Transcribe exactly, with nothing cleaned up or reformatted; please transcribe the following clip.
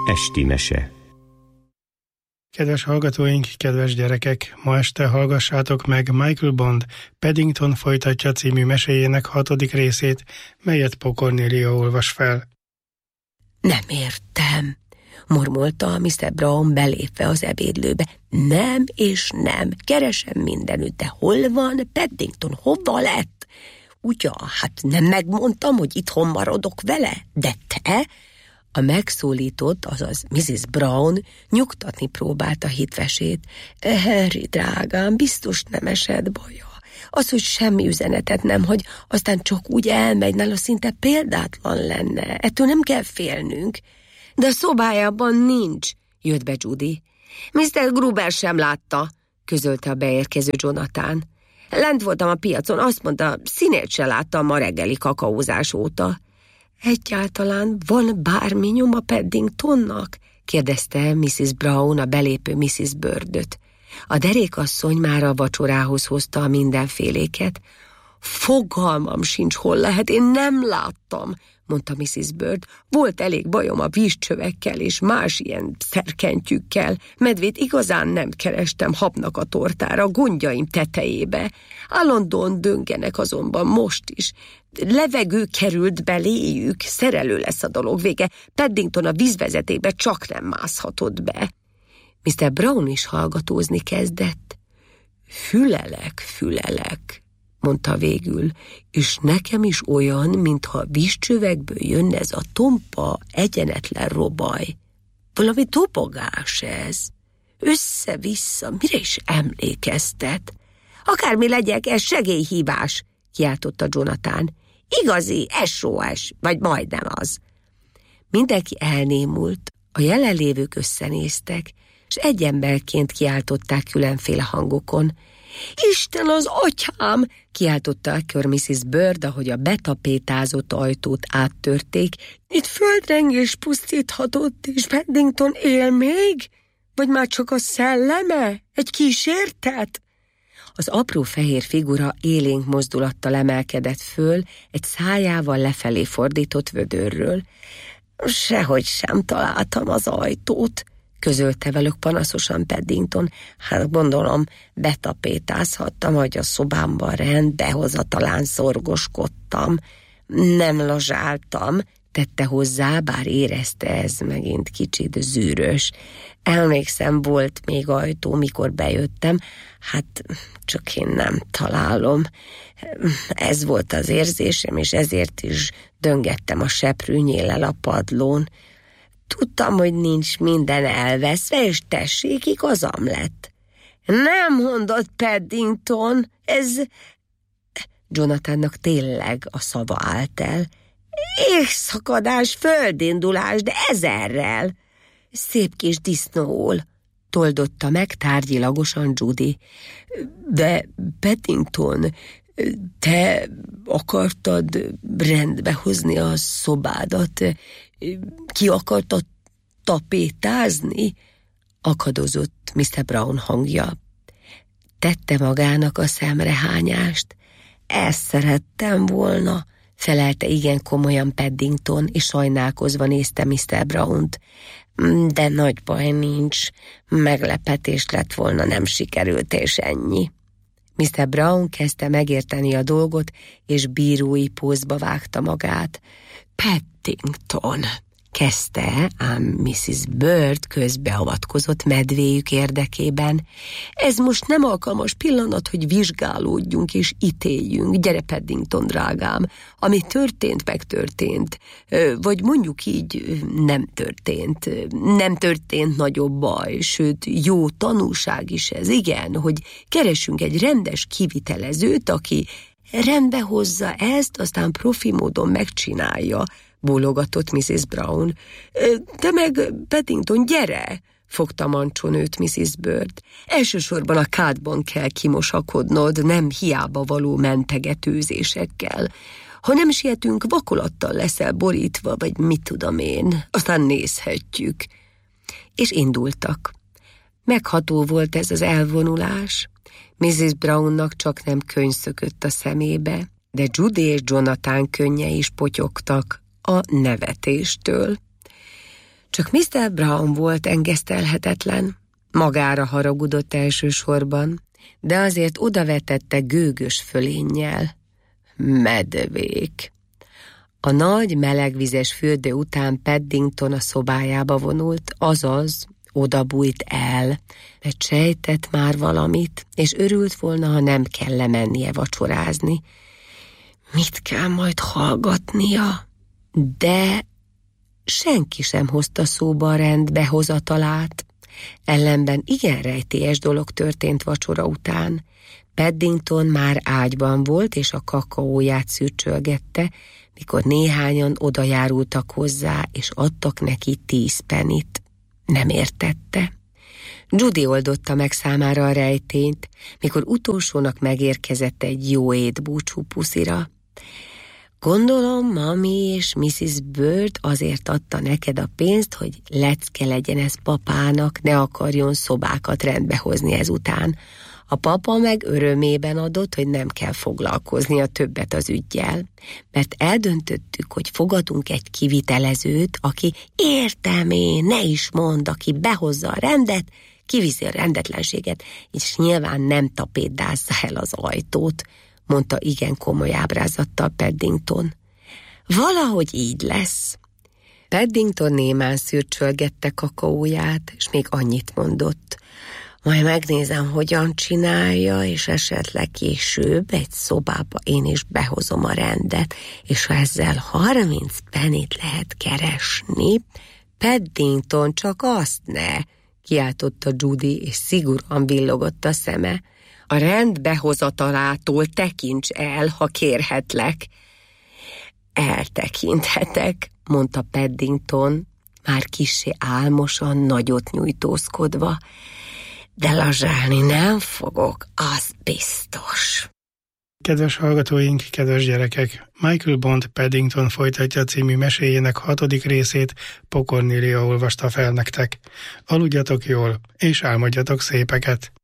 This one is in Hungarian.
Esti mese. Kedves hallgatóink, kedves gyerekek, ma este hallgassátok meg Michael Bond Paddington folytatja című meséjének hatodik részét, melyet Pokornélia olvas fel. Nem értem, mormolta miszter Brown belépve az ebédlőbe. Nem és nem, keresem mindenütt, de hol van Paddington, hova lett? Ugye, hát nem megmondtam, hogy itthon maradok vele, de te... A megszólított, azaz missziz Brown nyugtatni próbálta hitvesét. Harry, drágám, biztos nem esett baja. Az, hogy semmi üzenetet nem hagy, aztán csak úgy elmegy, nála szinte példátlan lenne. Ettől nem kell félnünk. De a szobájában nincs, jött be Judy. miszter Gruber sem látta, közölte a beérkező Jonathan. Lent voltam a piacon, azt mondta, színét se láttam ma reggeli kakaózás óta. Egyáltalán van bármi nyoma Paddingtonnak? kérdezte missziz Brown a belépő missziz Birdöt. A derékasszony már a vacsorához hozta a mindenféléket. Fogalmam sincs, hol lehet, én nem láttam, mondta missziz Bird. Volt elég bajom a vízcsövekkel és más ilyen szerkentyűkkel. Medvét igazán nem kerestem habnak a tortára, gondjaim tetejébe. Állandóan döngenek azonban most is. Levegő került beléjük, szerelő lesz a dolog vége. Paddington a vízvezetékbe csak nem mászhatott be. miszter Brown is hallgatózni kezdett. Fülelek, fülelek, mondta végül, és nekem is olyan, mintha vízcsövekből jönne ez a tompa, egyenetlen robaj. Valami topogás ez. Össze-vissza, mire is emlékeztet? Akármi legyek, ez segélyhívás, kiáltotta Jonathan. Igazi es o es, vagy majdnem az. Mindenki elnémult, a jelenlévők összenéztek, és egy emberként kiáltották különféle hangokon. Isten az atyám! Kiáltotta ekkor missziz Bird, ahogy a betapétázott ajtót áttörték. Itt földrengés pusztíthatott, és Paddington él még? Vagy már csak a szelleme? Egy kísértet? Az apró fehér figura élénk mozdulattal emelkedett föl, egy szájával lefelé fordított vödörről. Sehogy sem találtam az ajtót, közölte velük panaszosan Paddington. Hát gondolom, betapétázhattam, hogy a szobámban rend, behozatalán szorgoskodtam. Nem lazsáltam, tette hozzá, bár érezte ez megint kicsit zűrös. Emlékszem, volt még ajtó, mikor bejöttem, hát csak én nem találom. Ez volt az érzésem, és ezért is döngettem a seprűnyéllel a padlón. Tudtam, hogy nincs minden elveszve, és tessék, igazam lett. Nem mondott Paddington, ez... Jonathannak tényleg a szava állt el. Éjszakadás, földindulás, de ezerrel. Szép kis disznóhol, toldotta meg tárgyilagosan Judy. De Paddington, te akartad rendbe hozni a szobádat? Ki akartad tapétázni? Akadozott miszter Brown hangja. Tette magának a szemrehányást. Ezt szerettem volna, felelte igen komolyan Paddington, és sajnálkozva nézte miszter Brownt. De nagy baj nincs, meglepetés lett volna, nem sikerült, és ennyi. miszter Brown kezdte megérteni a dolgot, és bírói pózba vágta magát. Paddington, kezdte, ám missziz Bird közbeavatkozott medvéjük érdekében. Ez most nem alkalmas pillanat, hogy vizsgálódjunk és ítéljünk. Gyere, Paddington, drágám, ami történt, megtörtént. Vagy mondjuk így, nem történt. Nem történt nagyobb baj, sőt, jó tanúság is ez, igen, hogy keresünk egy rendes kivitelezőt, aki rendbe hozza ezt, aztán profi módon megcsinálja, bólogatott missziz Brown. Te meg, Paddington, gyere! Fogta mancson őt missziz Bird. Elsősorban a kádban kell kimosakodnod, nem hiába való mentegetőzésekkel. Ha nem sietünk, vakolattal leszel borítva, vagy mit tudom én, aztán nézhetjük. És indultak. Megható volt ez az elvonulás. missziz Brownnak csak nem könyv szökött a szemébe, de Judy és Jonathan könnyei is potyogtak a nevetéstől. Csak miszter Brown volt engesztelhetetlen, magára haragudott elsősorban, de azért odavetette gőgös fölénnyel. Medvék. A nagy melegvizes fürdő után Paddington a szobájába vonult, azaz odabújt el, mert sejtett már valamit, és örült volna, ha nem kell lemennie vacsorázni. Mit kell majd hallgatnia? De senki sem hozta szóba a rend behozatalát. Ellenben igen rejtélyes dolog történt vacsora után. Paddington már ágyban volt, és a kakaóját szürcsölgette, mikor néhányan odajárultak hozzá, és adtak neki tíz penit. Nem értette. Judy oldotta meg számára a rejtényt, mikor utolsónak megérkezett egy jó étbúcsú puszira. Gondolom, mami és missziz Bird azért adta neked a pénzt, hogy lecke legyen ez papának, ne akarjon szobákat rendbehozni ezután. A papa meg örömében adott, hogy nem kell foglalkoznia többet az üggyel, mert eldöntöttük, hogy fogadunk egy kivitelezőt, aki értem én, ne is mondd, aki behozza a rendet, kiviszi a rendetlenséget, és nyilván nem tapétdázza el az ajtót, mondta igen komoly ábrázattal Paddington. Valahogy így lesz. Paddington némán szürcsölgette kakaóját, és még annyit mondott. Majd megnézem, hogyan csinálja, és esetleg később egy szobába én is behozom a rendet, és ha ezzel harminc penit lehet keresni, Paddington, csak azt ne, kiáltotta Judy, és szigorúan villogott a szeme. A rend behozatalától tekints el, ha kérhetlek. Eltekinthetek, mondta Paddington, már kissé álmosan, nagyot nyújtózkodva. De lazsálni nem fogok, az biztos. Kedves hallgatóink, kedves gyerekek! Michael Bond Paddington folytatja című meséjének hatodik részét Pokornélia olvasta fel nektek. Aludjatok jól, és álmodjatok szépeket!